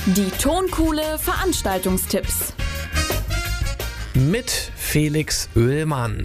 Die Tonkuhle Veranstaltungstipps. Mit Felix Oehlmann.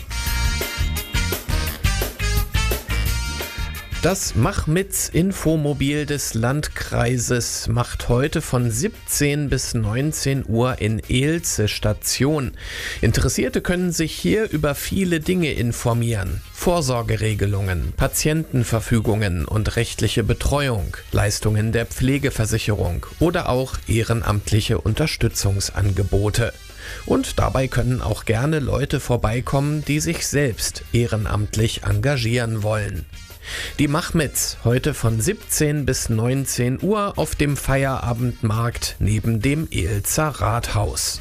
Das Mach-Mit's-Infomobil des Landkreises macht heute von 17 bis 19 Uhr in Eelze Station. Interessierte können sich hier über viele Dinge informieren. Vorsorgeregelungen, Patientenverfügungen und rechtliche Betreuung, Leistungen der Pflegeversicherung oder auch ehrenamtliche Unterstützungsangebote. Und dabei können auch gerne Leute vorbeikommen, die sich selbst ehrenamtlich engagieren wollen. Die Mach-Mit's heute von 17 bis 19 Uhr auf dem Feierabendmarkt neben dem Eelzer Rathaus.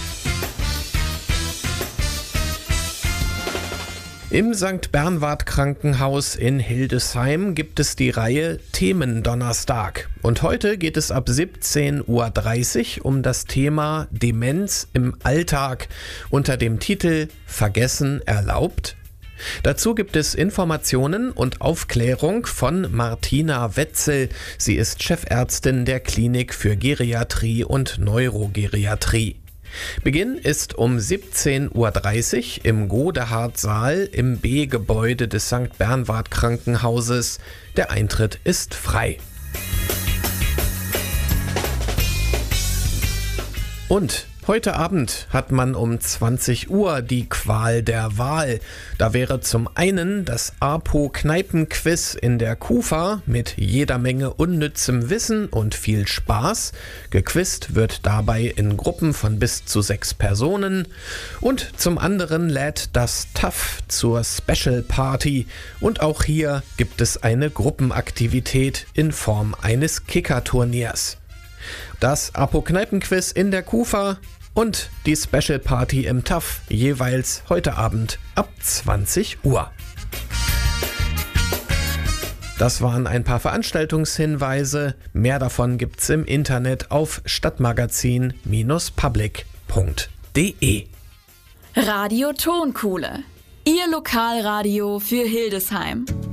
Im St. Bernward Krankenhaus in Hildesheim gibt es die Reihe Themendonnerstag. Und heute geht es ab 17:30 Uhr um das Thema Demenz im Alltag unter dem Titel Vergessen erlaubt? Dazu gibt es Informationen und Aufklärung von Martina Wetzel. Sie ist Chefärztin der Klinik für und Neurogeriatrie. Beginn ist um 17:30 Uhr im Godehard-Saal im B-Gebäude des St. Bernward Krankenhauses. Der Eintritt ist frei. Und heute Abend hat man um 20 Uhr die Qual der Wahl. Da wäre zum einen das APO-Kneipenquiz in der KUFA mit jeder Menge unnützem Wissen und viel Spaß. Gequizt wird dabei in Gruppen von bis zu 6 Personen. Und zum anderen lädt das TAF zur Special Party. Und auch hier gibt es eine Gruppenaktivität in Form eines Kickerturniers. Das APO-Kneipenquiz in der KUFA und die Special Party im TAF jeweils heute Abend ab 20 Uhr. Das waren ein paar Veranstaltungshinweise. Mehr davon gibt's im Internet auf stadtmagazin-public.de. Radio Tonkuhle. Ihr Lokalradio für Hildesheim.